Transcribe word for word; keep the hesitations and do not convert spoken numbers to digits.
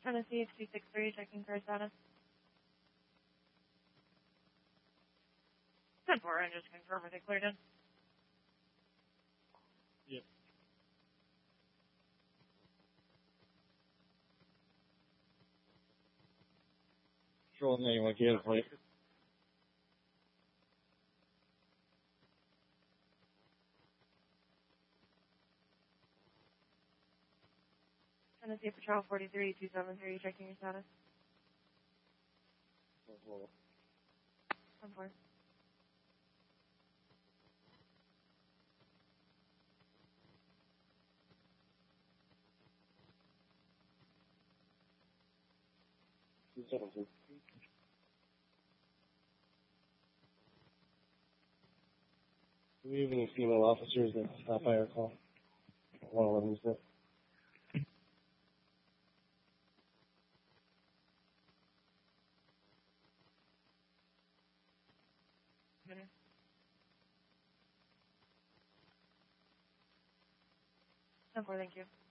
Tennessee H two six three, checking car status. ten four, and just confirm if they cleared in. Yep. Control name, like you had a plate. Tennessee Patrol forty-three two seven three, checking your status. ten four. two seven two. Do we have any female officers that stop by our call? one eleven, is that? ten four, thank you.